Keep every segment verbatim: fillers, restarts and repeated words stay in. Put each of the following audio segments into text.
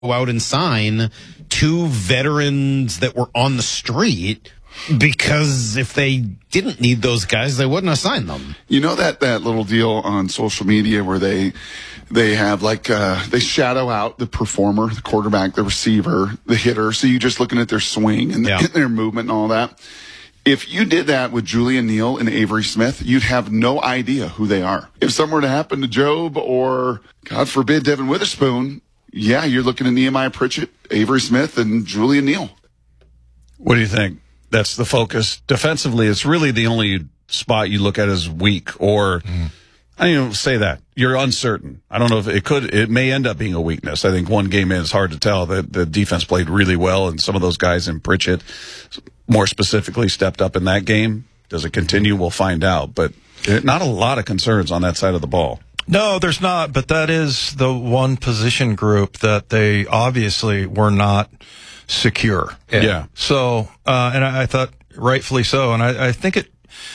go out and sign two veterans that were on the street, because if they didn't need those guys, they wouldn't have signed them. You know that, that little deal on social media where they they have like uh, they shadow out the performer, the quarterback, the receiver, the hitter, so you're just looking at their swing and Yeah. their movement and all that. If you did that with Julian Neal and Avery Smith, you'd have no idea who they are. If something were to happen to Job or, God forbid, Devin Witherspoon, yeah, you're looking at Nehemiah Pritchett, Avery Smith, and Julian Neal. What do you think? That's the focus. Defensively, it's really the only spot you look at as weak, or mm. I don't even say that. You're uncertain. I don't know if it could, it may end up being a weakness. I think one game in, it's hard to tell. The, the defense played really well, and some of those guys in Pritchett more specifically stepped up in that game. Does it continue? We'll find out. But not a lot of concerns on that side of the ball. No, there's not, but that is the one position group that they obviously were not secure in. Yeah. So, uh, and I, I thought rightfully so, and I, I think it,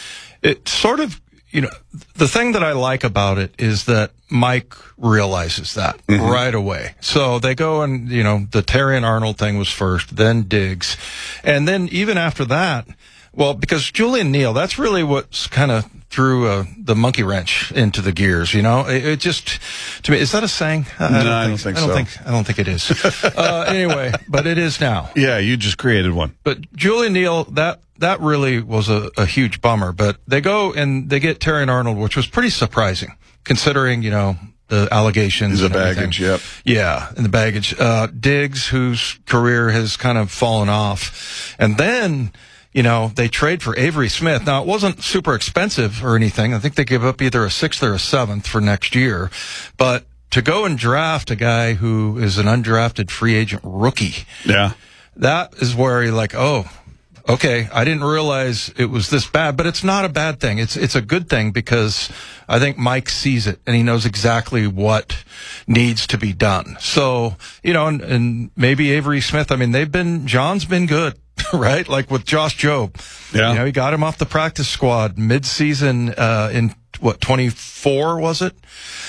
it sort of, you know, the thing that I like about it is that Mike realizes that mm-hmm. right away. So they go and, you know, the Terry and Arnold thing was first, then Diggs. And then even after that, well, because Julian Neal, that's really what's kind of threw uh, the monkey wrench into the gears, you know? It, it just, to me, is that a saying? I, no, I don't I think, don't think I don't so. Think, I don't think it is. uh, anyway, but it is now. Yeah, you just created one. But Julian Neal, that that really was a, a huge bummer. But they go and they get Terry and Arnold, which was pretty surprising, considering, you know, the allegations. The and baggage, everything. yep. Yeah, and the baggage. Uh, Diggs, whose career has kind of fallen off. And then, you know, they trade for Avery Smith. Now, it wasn't super expensive or anything. I think they gave up either a sixth or a seventh for next year. But to go and draft a guy who is an undrafted free agent rookie. Yeah. That is where you're like, oh, okay, I didn't realize it was this bad, but it's not a bad thing. It's it's a good thing because I think Mike sees it and he knows exactly what needs to be done. So, you know, and, and maybe Avery Smith, I mean, they've been, John's been good, right? Like with Josh Jobe. Yeah. You know, he got him off the practice squad mid-season, uh, in what, twenty-four was it?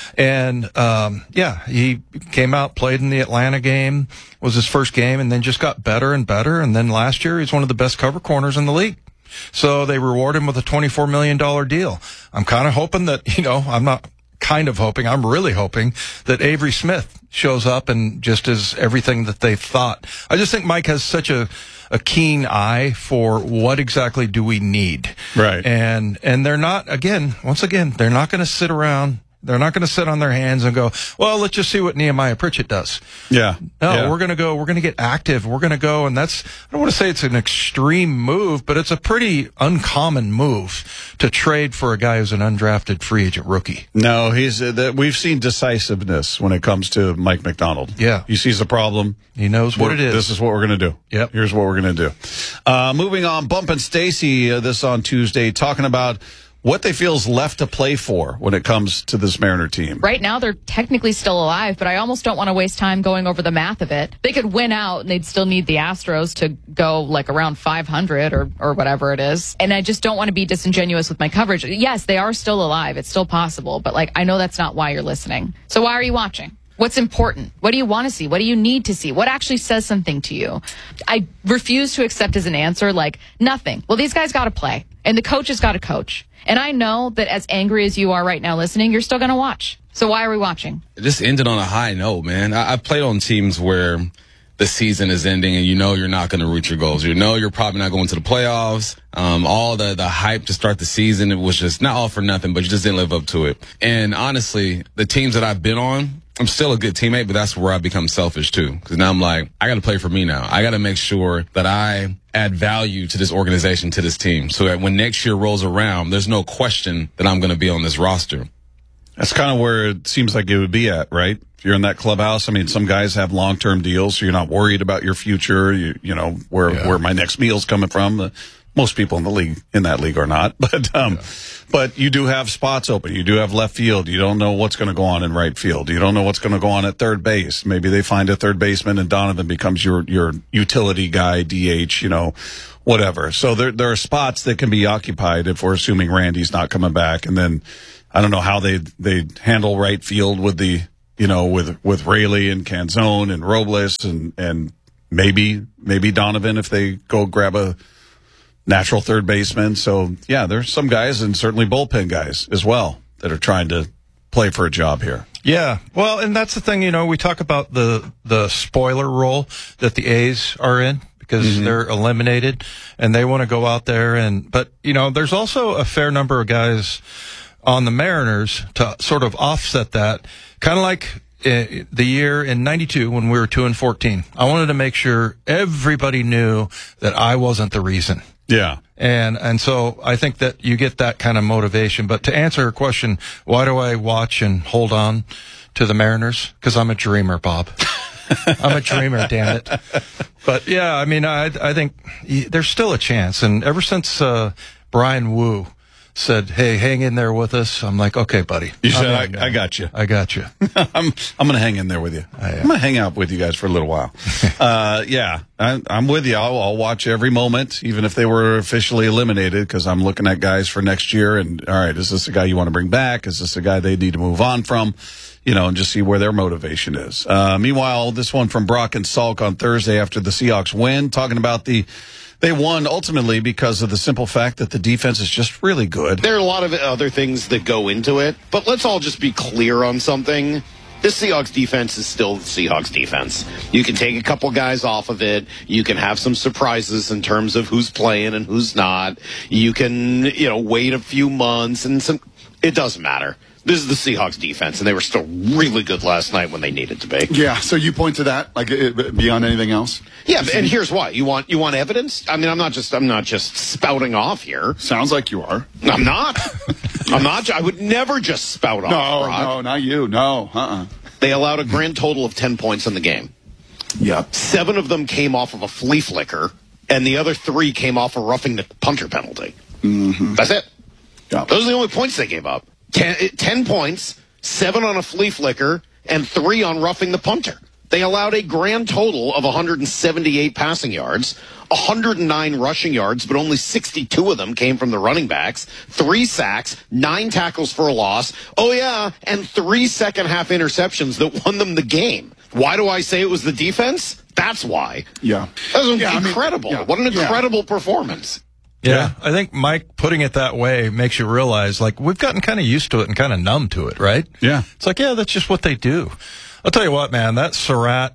And, um, yeah, he came out, played in the Atlanta game, was his first game, and then just got better and better. And then last year, he's one of the best cover corners in the league. So they reward him with a twenty-four million dollars deal. I'm kind of hoping that, you know, I'm not kind of hoping, I'm really hoping that Avery Smith shows up and just is everything that they thought. I just think Mike has such a, a keen eye for what exactly do we need. Right. And, and they're not, again, once again, they're not going to sit around. They're not going to sit on their hands and go, well, let's just see what Nehemiah Pritchett does. Yeah. No, yeah. we're going to go, we're going to get active. We're going to go, and that's, I don't want to say it's an extreme move, but it's a pretty uncommon move to trade for a guy who's an undrafted free agent rookie. No, he's, uh, that we've seen decisiveness when it comes to Mike McDonald. Yeah. He sees a problem. He knows what We're, it is. This is what we're going to do. Yep. Here's what we're going to do. Uh, moving on, Bump and Stacy, uh, this on Tuesday, talking about what they feel is left to play for when it comes to this Mariner team. Right now, they're technically still alive, but I almost don't want to waste time going over the math of it. They could win out, and they'd still need the Astros to go like around five hundred or, or whatever it is. And I just don't want to be disingenuous with my coverage. Yes, they are still alive. It's still possible, but like I know that's not why you're listening. So why are you watching? What's important? What do you want to see? What do you need to see? What actually says something to you? I refuse to accept as an answer like nothing. Well, these guys got to play, and the coach has got to coach. And I know that as angry as you are right now listening, you're still going to watch. So why are we watching? It just ended on a high note, man. I, I've played on teams where the season is ending and you know you're not going to reach your goals. You know you're probably not going to the playoffs. Um, all the, the hype to start the season, it was just not all for nothing, but you just didn't live up to it. And honestly, the teams that I've been on, I'm still a good teammate, but that's where I become selfish too. Because now I'm like, I got to play for me now. I got to make sure that I add value to this organization, to this team, so that when next year rolls around, there's no question that I'm going to be on this roster. That's kind of where it seems like it would be at, right? If you're in that clubhouse, I mean, some guys have long-term deals, so you're not worried about your future. You, you know, where, yeah. where my next meal's coming from. Uh, most people in the league, in that league are not, but, um, yeah. but you do have spots open. You do have left field. You don't know what's going to go on in right field. You don't know what's going to go on at third base. Maybe they find a third baseman and Donovan becomes your, your utility guy, D H, you know, whatever. So there, there are spots that can be occupied if we're assuming Randy's not coming back. And then I don't know how they, they handle right field with the you know, with with Rayleigh and Canzone and Robles and and maybe maybe Donovan if they go grab a natural third baseman. So yeah, there's some guys and certainly bullpen guys as well that are trying to play for a job here. Yeah, well, and that's the thing, you know, we talk about the the spoiler role that the A's are in because mm-hmm. they're eliminated and they want to go out there and, but, you know, there's also a fair number of guys on the Mariners to sort of offset that, kind of like uh, the year in ninety-two when we were two and fourteen. I wanted to make sure everybody knew that I wasn't the reason. Yeah. And and so I think that you get that kind of motivation. But to answer your question, why do I watch and hold on to the Mariners? Because I'm a dreamer, Bob. I'm a dreamer, damn it. But yeah, I mean, I I think there's still a chance. And ever since uh, Brian Wu said, "Hey, hang in there with us," I'm like, "Okay, buddy." You said, I, I got you. I got you. I'm I'm going to hang in there with you. I, I'm going to hang out with you guys for a little while. uh, yeah, I, I'm with you. I'll, I'll watch every moment, even if they were officially eliminated, because I'm looking at guys for next year. And all right, is this a guy you want to bring back? Is this a guy they need to move on from? You know, and just see where their motivation is. Uh, meanwhile, this one from Brock and Salk on Thursday after the Seahawks win, talking about the. They won ultimately because of the simple fact that the defense is just really good. There are a lot of other things that go into it, but let's all just be clear on something. This Seahawks defense is still the Seahawks defense. You can take a couple guys off of it. You can have some surprises in terms of who's playing and who's not. You can, you know, wait a few months and some. It doesn't matter. This is the Seahawks defense, and they were still really good last night when they needed to be. Yeah, so you point to that, like it, beyond anything else? Yeah, and here's why. You want you want evidence? I mean, I'm not just I'm not just spouting off here. Sounds like you are. I'm not. I'm not. I would never just spout off. No, Brock. no, not you. No, uh-uh. They allowed a grand total of ten points in the game. Yep. Seven of them came off of a flea flicker, and the other three came off a roughing the punter penalty. Mm-hmm. That's it. Yep. Those are the only points they gave up. Ten, ten points, seven on a flea flicker, and three on roughing the punter. They allowed a grand total of one hundred seventy-eight passing yards, one hundred nine rushing yards, but only sixty-two of them came from the running backs, three sacks, nine tackles for a loss. Oh, yeah, and three second-half interceptions that won them the game. Why do I say it was the defense? That's why. Yeah. That was yeah, incredible. I mean, yeah, what an incredible yeah. performance. Yeah, Yeah. I think Mike putting it that way makes you realize, like, we've gotten kind of used to it and kind of numb to it, right? Yeah. It's like, yeah, that's just what they do. I'll tell you what, man, that Surratt,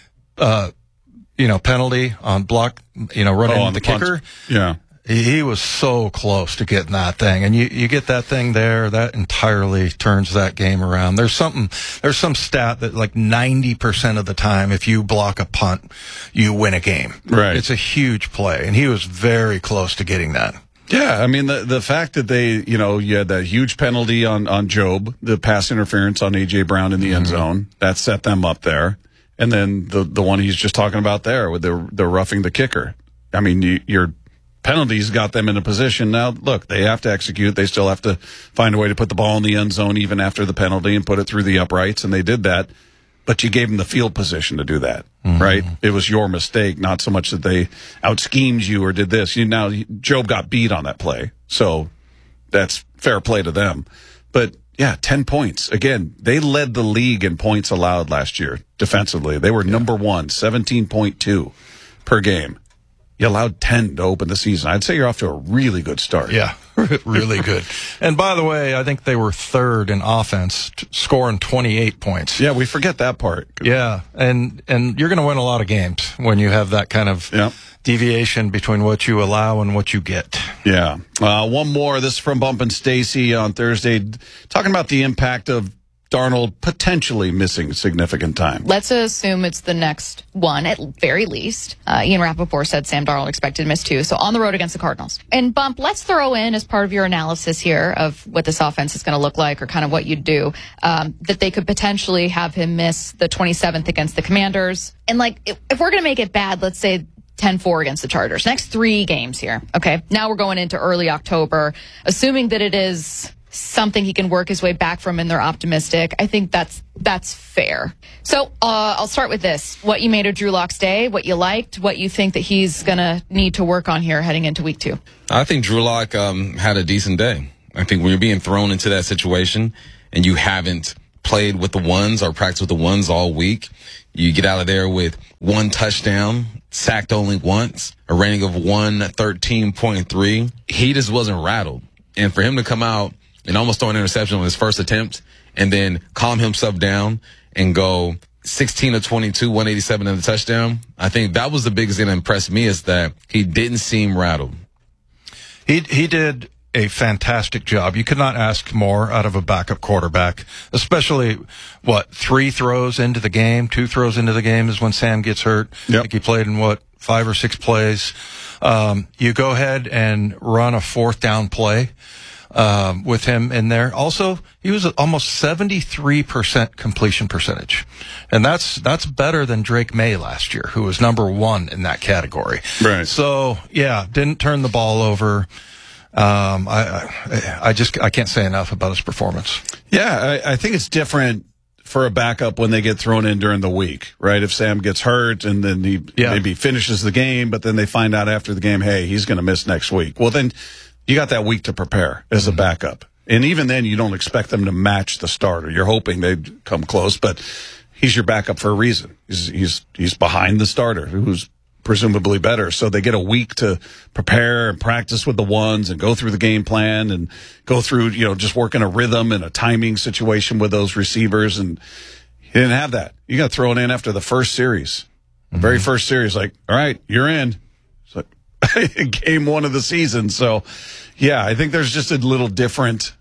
uh, you know, penalty on block, you know, running Oh, on the, the punt. kicker. Yeah. He, he was so close to getting that thing. And you, you get that thing there, that entirely turns that game around. There's something, there's some stat that like ninety percent of the time, if you block a punt, you win a game. Right. It's a huge play. And he was very close to getting that. Yeah, I mean, the the fact that they, you know, you had that huge penalty on, on Job, the pass interference on A J. Brown in the end zone, that set them up there. And then the the one he's just talking about there with the the roughing the kicker. I mean, you, your penalties got them in a position. Now, look, they have to execute. They still have to find a way to put the ball in the end zone even after the penalty and put it through the uprights, and they did that. But you gave them the field position to do that, mm-hmm. right? It was your mistake, not so much that they out-schemed you or did this. You now, Job got beat on that play, so that's fair play to them. But, yeah, ten points. Again, they led the league in points allowed last year defensively. They were yeah. number one, seventeen point two per game. You allowed ten to open the season. I'd say you're off to a really good start. Yeah, really good. And by the way, I think they were third in offense, t- scoring twenty-eight points. Yeah, we forget that part. Yeah, and and you're going to win a lot of games when you have that kind of yep. deviation between what you allow and what you get. Yeah. Uh, one more. This is from Bump and Stacy on Thursday, talking about the impact of Darnold potentially missing significant time. Let's assume it's the next one, at very least. Uh, Ian Rappaport said Sam Darnold expected to miss two, so on the road against the Cardinals. And Bump, let's throw in as part of your analysis here of what this offense is going to look like or kind of what you'd do, um, that they could potentially have him miss the twenty-seventh against the Commanders. And, like, if, if we're going to make it bad, let's say ten four against the Chargers. Next three games here, okay? Now we're going into early October, assuming that it is something he can work his way back from and they're optimistic. I think that's that's fair. So uh, I'll start with this. What you made of Drew Lock's day, what you liked, what you think that he's going to need to work on here heading into week two. I think Drew Lock um, had a decent day. I think when you're being thrown into that situation and you haven't played with the ones or practiced with the ones all week. You get out of there with one touchdown, sacked only once, a rating of one thirteen point three. He just wasn't rattled. And for him to come out and almost throw an interception on his first attempt and then calm himself down and go sixteen of twenty-two, one eighty-seven and a touchdown, I think that was the biggest thing that impressed me, is that he didn't seem rattled. He he did a fantastic job. You could not ask more out of a backup quarterback, especially, what, three throws into the game, two throws into the game is when Sam gets hurt. Yep. I think he played in, what, five or six plays. Um, you go ahead and run a fourth down play um, with him in there. Also, he was almost seventy-three percent completion percentage. And that's that's better than Drake May last year, who was number one in that category. Right. So, yeah, didn't turn the ball over. Um, I, I, I just, I can't say enough about his performance. Yeah, I, I think it's different for a backup when they get thrown in during the week, right? If Sam gets hurt and then he Yeah. maybe finishes the game, but then they find out after the game, hey, he's going to miss next week. Well, then you got that week to prepare as a backup. And even then, you don't expect them to match the starter. You're hoping they'd come close, but he's your backup for a reason. He's, he's, he's behind the starter, who's presumably better. So they get a week to prepare and practice with the ones and go through the game plan and go through, you know, just working a rhythm and a timing situation with those receivers. And he didn't have that. You got thrown in after the first series, the mm-hmm. very first series, like, all right, you're in. It's like game one of the season. So yeah, I think there's just a little different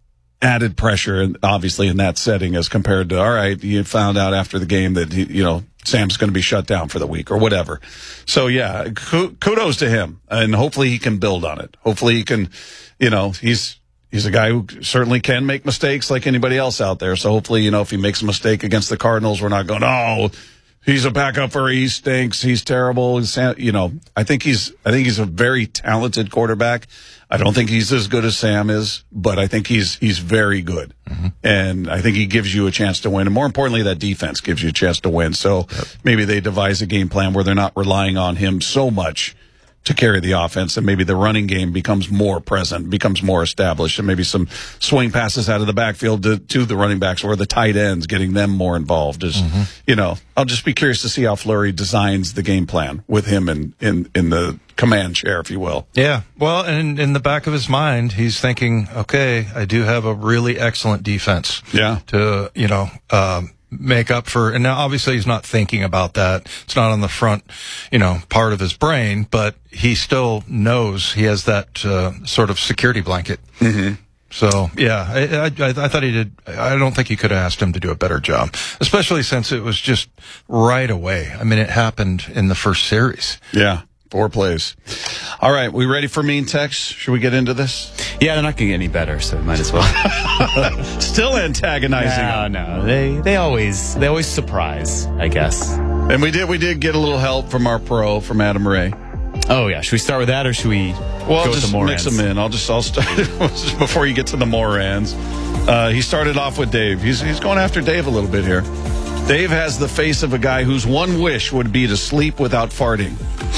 added pressure, and obviously in that setting, as compared to, all right, you found out after the game that he, you know, Sam's going to be shut down for the week or whatever. So yeah, kudos to him, and hopefully he can build on it. Hopefully he can, you know, he's he's a guy who certainly can make mistakes like anybody else out there. So hopefully, you know, if he makes a mistake against the Cardinals, we're not going, oh, he's a backup for, he stinks, he's terrible. He's, you know, I think he's I think he's a very talented quarterback. I don't think he's as good as Sam is, but I think he's he's very good. Mm-hmm. And I think he gives you a chance to win. And more importantly, that defense gives you a chance to win. So yep. maybe they devise a game plan where they're not relying on him so much to carry the offense, and maybe the running game becomes more present, becomes more established, and maybe some swing passes out of the backfield to, to the running backs or the tight ends, getting them more involved. Is mm-hmm. you know, I'll just be curious to see how Fleury designs the game plan with him in, in, in the command chair, if you will. Yeah. Well, and in the back of his mind, he's thinking, okay, I do have a really excellent defense. Yeah. To, you know, um, make up for, and now obviously he's not thinking about that. It's not on the front, you know, part of his brain, but he still knows he has that uh, sort of security blanket. Mm-hmm. So, yeah, I, I, I thought he did. I don't think you could have asked him to do a better job, especially since it was just right away. I mean, it happened in the first series. Yeah. Four plays. All right, we ready for mean texts? Should we get into this? Yeah, they're not going to get any better, so we might as well. Still antagonizing. No, no, they they always they always surprise, I guess. And we did we did get a little help from our pro, from Adam Ray. Oh yeah, should we start with that, or should we? Well, go I'll just with the mix them in. I'll just I'll start before you get to the Morans. Uh, he started off with Dave. He's he's going after Dave a little bit here. Dave has the face of a guy whose one wish would be to sleep without farting.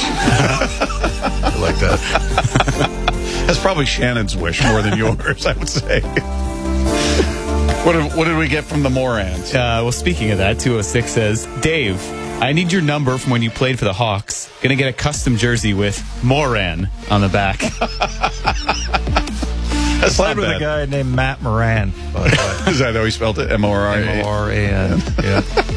I like that. That's probably Shannon's wish more than yours, I would say. What did, what did we get from the Morans? Uh, well, speaking of that, two oh six says, Dave, I need your number from when you played for the Hawks. Gonna get a custom jersey with Moran on the back. That's played with a guy named Matt Moran, by the way. Is that how he spelled it? M O R A N. M O R A N. Yeah.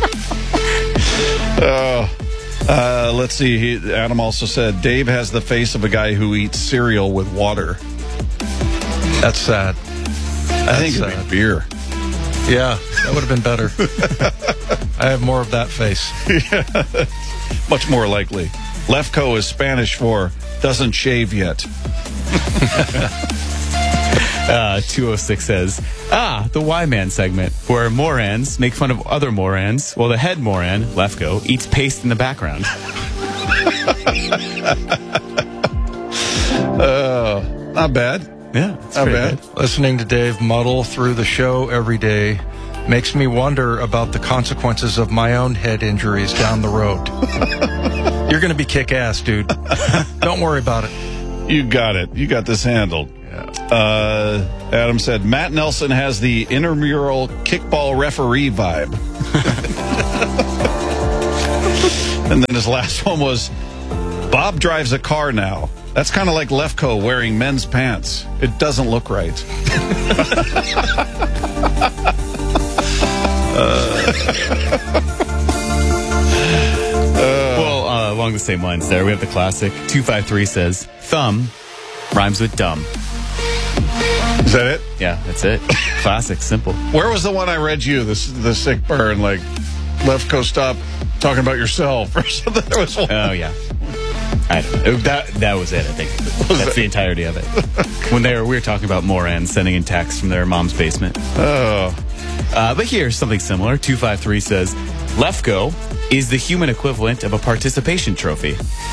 Oh. Uh, let's see. He, Adam also said, Dave has the face of a guy who eats cereal with water. That's sad. I That's think it'd sad. be beer. Yeah, that would have been better. I have more of that face. Yeah. Much more likely. Lefko is Spanish for doesn't shave yet. Uh, two oh six says, ah, the Y-Man segment, where Morans make fun of other Morans, while the head Moran, Lefko, eats paste in the background. uh, not bad. Yeah, it's not bad. Good. Listening to Dave muddle through the show every day makes me wonder about the consequences of my own head injuries down the road. You're going to be kick-ass, dude. Don't worry about it. You got it. You got this handled. Yeah. Uh, Adam said, Matt Nelson has the intramural kickball referee vibe. And then his last one was, Bob drives a car now. That's kind of like Lefko wearing men's pants. It doesn't look right. uh, well, uh, along the same lines there, we have the classic. two five three says, thumb rhymes with dumb. Is that it? Yeah, that's it. Classic, simple. Where was the one I read you, the, the sick burn, like, Lefko, stop talking about yourself or something? There was one. Oh, yeah. I don't know. That, that was it, I think. That's the entirety of it. When they were, we were talking about Moran sending in texts from their mom's basement. Oh. Uh, but here's something similar. two five three says, Lefko is the human equivalent of a participation trophy.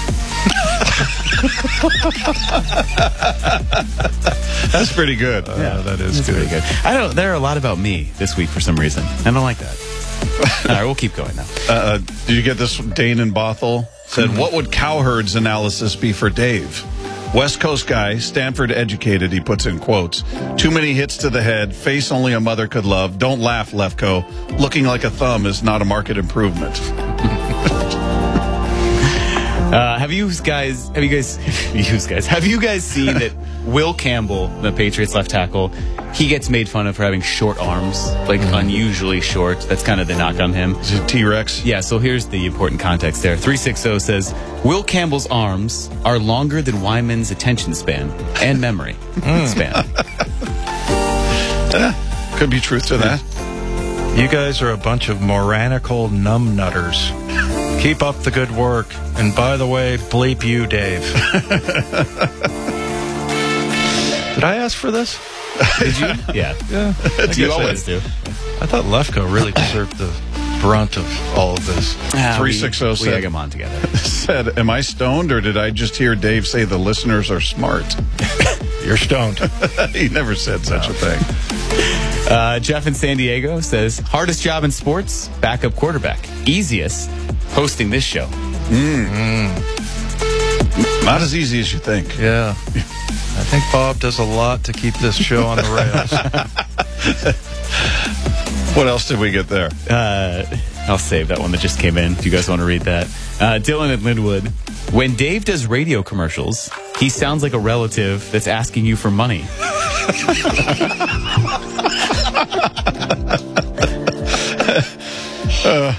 That's pretty good. Uh, yeah, that is good. good. I don't. There are a lot about me this week for some reason. I don't like that. All right, we'll keep going now. Uh, did you get this from Dane in Bothell? Said, mm-hmm. What would Cowherd's analysis be for Dave? West Coast guy, Stanford educated, he puts in quotes. Too many hits to the head, face only a mother could love. Don't laugh, Lefko. Looking like a thumb is not a market improvement. Uh, have you guys, have you guys, you guys, have you guys seen that Will Campbell, the Patriots left tackle, he gets made fun of for having short arms, like mm-hmm. unusually short. That's kind of the knock on him. Is it T-Rex? Yeah, so here's the important context there. three sixty says, Will Campbell's arms are longer than Wyman's attention span and memory mm. span. uh, could be truth to that. You guys are a bunch of moranical numbnutters. Keep up the good work. And by the way, bleep you, Dave. Did I ask for this? Did you? Yeah. Yeah. Like you always do. I thought Lefko really deserved the brunt of all of this. Ah, three six zero we, we egg them on together. Said, am I stoned or did I just hear Dave say the listeners are smart? You're stoned. He never said such no. a thing. Uh, Jeff in San Diego says, hardest job in sports, backup quarterback. Easiest, hosting this show. Mm. Mm. Not as easy as you think. Yeah. I think Bob does a lot to keep this show on the rails. What else did we get there? Uh, I'll save that one that just came in if you guys want to read that. Uh, Dylan at Linwood. When Dave does radio commercials, he sounds like a relative that's asking you for money. uh.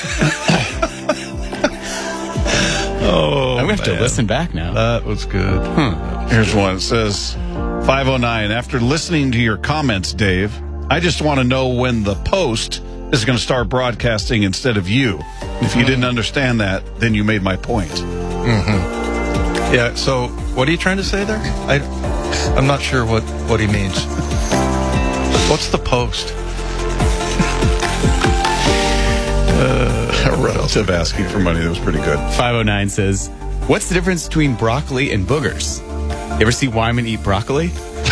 Oh, I'm going to have man. to listen back now. That was good. Hmm. Here's one. It says, five oh nine, after listening to your comments, Dave, I just want to know when the Post is going to start broadcasting instead of you. If you didn't understand that, then you made my point. Mm-hmm. Yeah, so what are you trying to say there? I, I'm not sure what, what he means. What's the Post? Uh, a relative asking for money. That was pretty good. five oh nine says, what's the difference between broccoli and boogers? You ever see Wyman eat broccoli?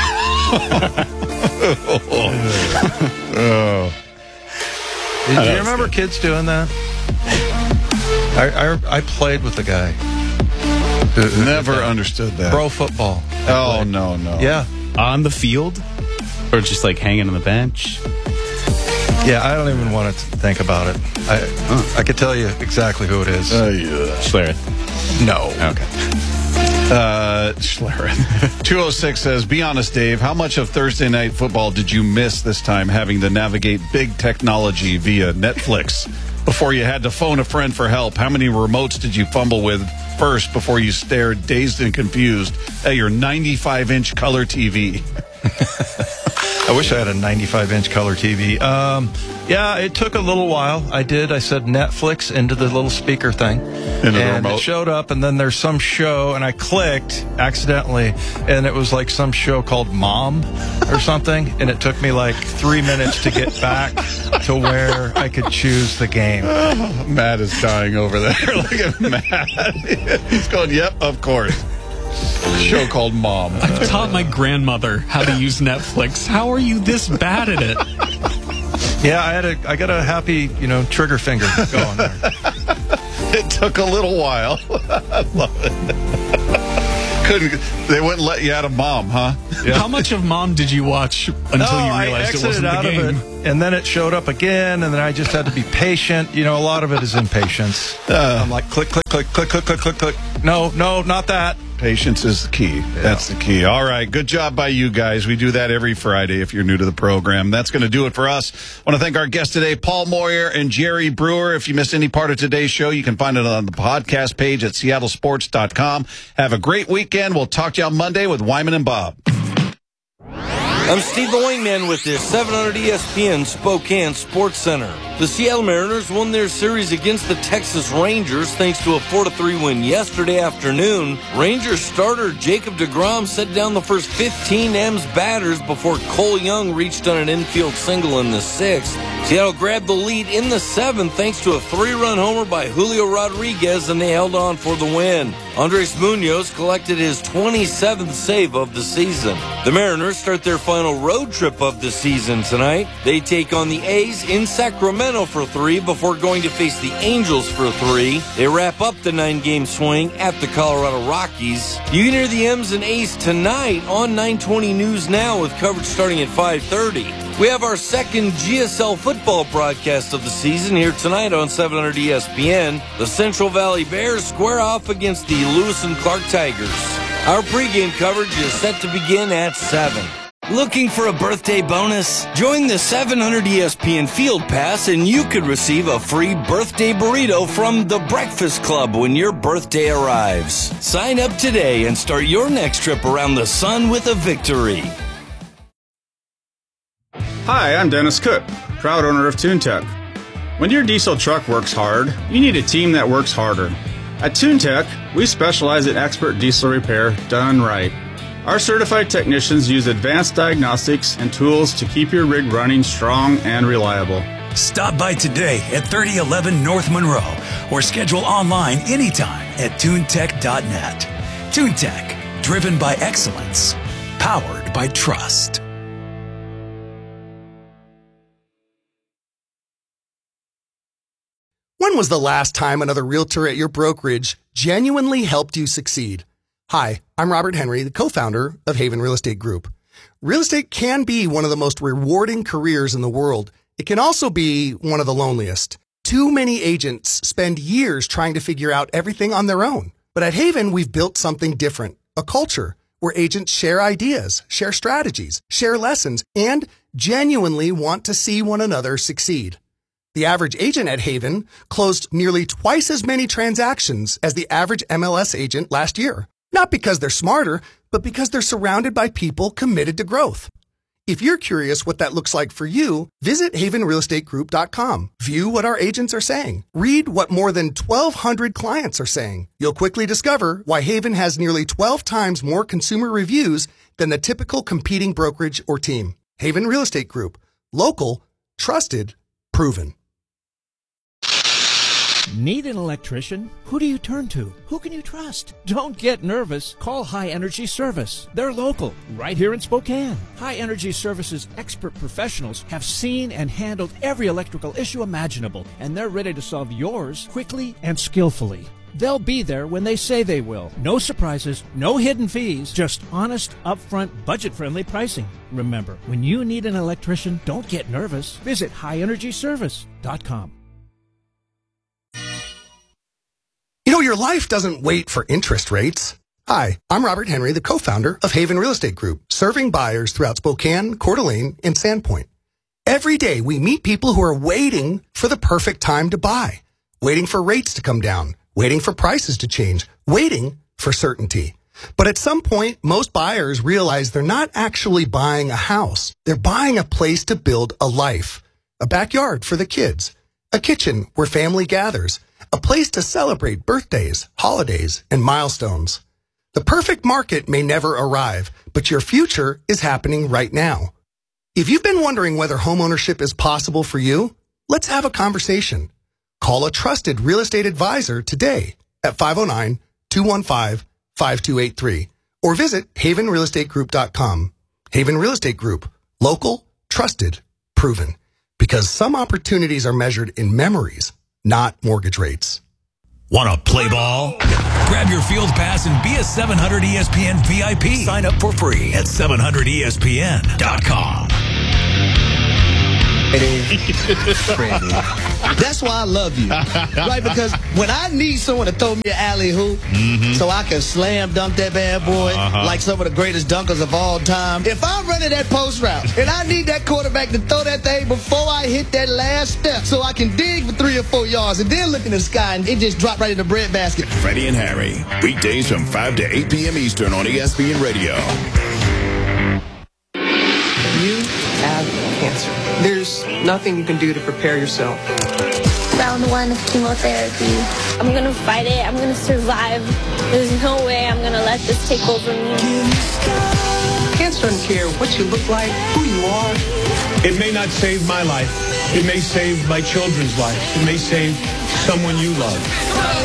oh. Did you remember good. kids doing that? I, I, I played with a guy. Who, who Never understood that. Pro football. Oh, no, no. Yeah. On the field? Or just like hanging on the bench? Yeah, I don't even want to think about it. I huh. I could tell you exactly who it is. Uh, yeah. Schlereth. No. Okay. Uh, Schlereth. two oh six says, be honest, Dave, how much of Thursday Night Football did you miss this time having to navigate big technology via Netflix? Before you had to phone a friend for help, how many remotes did you fumble with first before you stared dazed and confused at your ninety-five inch color T V? I wish I had a ninety-five inch color T V. Um, yeah, it took a little while. I did. I said Netflix into the little speaker thing. Into the and remote. It showed up, and then there's some show, and I clicked accidentally, and it was like some show called Mom or something, and it took me like three minutes to get back to where I could choose the game. Oh, Matt is dying over there. Look at Matt. He's going, yep, of course. Show called Mom. I've taught my grandmother how to use Netflix. How are you this bad at it? Yeah, I had a, I got a happy, you know, trigger finger going there. It took a little while. I love it. couldn't. They wouldn't let you out of Mom, huh? Yeah. How much of Mom did you watch until no, you I realized it wasn't out the game? Of it, and then it showed up again, and then I just had to be patient. You know, a lot of it is impatience. Uh, I'm like, click, click, click, click, click, click, click, click. No, no, not that. Patience is the key. Yeah. That's the key. All right. Good job by you guys. We do that every Friday if you're new to the program. That's going to do it for us. I want to thank our guests today, Paul Moyer and Jerry Brewer. If you missed any part of today's show, you can find it on the podcast page at seattle sports dot com. Have a great weekend. We'll talk to you on Monday with Wyman and Bob. I'm Steve the Wingman with this seven hundred E S P N Spokane Sports Center. The Seattle Mariners won their series against the Texas Rangers thanks to a four to three win yesterday afternoon. Rangers starter Jacob deGrom set down the first fifteen M's batters before Cole Young reached on an infield single in the sixth. Seattle grabbed the lead in the seventh thanks to a three-run homer by Julio Rodriguez, and they held on for the win. Andres Munoz collected his twenty-seventh save of the season. The Mariners start their final road trip of the season tonight. They take on the A's in Sacramento for three before going to face the Angels for three. They wrap up the nine-game swing at the Colorado Rockies. You can hear the M's and A's tonight on nine twenty News Now with coverage starting at five thirty. We have our second G S L football broadcast of the season here tonight on seven hundred E S P N. The Central Valley Bears square off against the Lewis and Clark Tigers. Our pregame coverage is set to begin at seven. Looking for a birthday bonus? Join the seven hundred E S P N Field Pass and you could receive a free birthday burrito from The Breakfast Club when your birthday arrives. Sign up today and start your next trip around the sun with a victory. Hi, I'm Dennis Cook, proud owner of TuneTech. When your diesel truck works hard, you need a team that works harder. At TuneTech, we specialize in expert diesel repair done right. Our certified technicians use advanced diagnostics and tools to keep your rig running strong and reliable. Stop by today at thirty eleven North Monroe or schedule online anytime at tunetech dot net. TuneTech, driven by excellence, powered by trust. When was the last time another realtor at your brokerage genuinely helped you succeed? Hi, I'm Robert Henry, the co-founder of Haven Real Estate Group. Real estate can be one of the most rewarding careers in the world. It can also be one of the loneliest. Too many agents spend years trying to figure out everything on their own. But at Haven, we've built something different, a culture where agents share ideas, share strategies, share lessons, and genuinely want to see one another succeed. The average agent at Haven closed nearly twice as many transactions as the average M L S agent last year. Not because they're smarter, but because they're surrounded by people committed to growth. If you're curious what that looks like for you, visit haven real estate group dot com. View what our agents are saying. Read what more than twelve hundred clients are saying. You'll quickly discover why Haven has nearly twelve times more consumer reviews than the typical competing brokerage or team. Haven Real Estate Group. Local, trusted, proven. Need an electrician? Who do you turn to? Who can you trust? Don't get nervous. Call High Energy Service. They're local, right here in Spokane. High Energy Service's expert professionals have seen and handled every electrical issue imaginable, and they're ready to solve yours quickly and skillfully. They'll be there when they say they will. No surprises, no hidden fees, just honest, upfront, budget-friendly pricing. Remember, when you need an electrician, don't get nervous. Visit high energy service dot com. You know, your life doesn't wait for interest rates. Hi, I'm Robert Henry, the co-founder of Haven Real Estate Group, serving buyers throughout Spokane, Coeur d'Alene, and Sandpoint. Every day, we meet people who are waiting for the perfect time to buy, waiting for rates to come down, waiting for prices to change, waiting for certainty. But at some point, most buyers realize they're not actually buying a house. They're buying a place to build a life, a backyard for the kids, a kitchen where family gathers, a place to celebrate birthdays, holidays, and milestones. The perfect market may never arrive, but your future is happening right now. If you've been wondering whether homeownership is possible for you, let's have a conversation. Call a trusted real estate advisor today at five oh nine, two one five, five two eight three or visit haven real estate group dot com. Haven Real Estate Group. Local, trusted, proven. Because some opportunities are measured in memories, not mortgage rates. Want to play ball? Grab your field pass and be a seven hundred E S P N V I P. Sign up for free at seven hundred E S P N dot com. That's why I love you, right? Because when I need someone to throw me an alley hoop, mm-hmm. so I can slam dunk that bad boy uh-huh. like some of the greatest dunkers of all time. If I'm running that post route and I need that quarterback to throw that thing before I hit that last step, so I can dig for three or four yards and then look in the sky and it just drop right in the breadbasket. Freddie and Harry, weekdays from five to eight p.m. Eastern on E S P N Radio. You have cancer. There's nothing you can do to prepare yourself. Round one of chemotherapy. I'm going to fight it. I'm going to survive. There's no way I'm going to let this take over me. Cancer doesn't care what you look like, who you are. It may not save my life. It may save my children's life. It may save someone you love.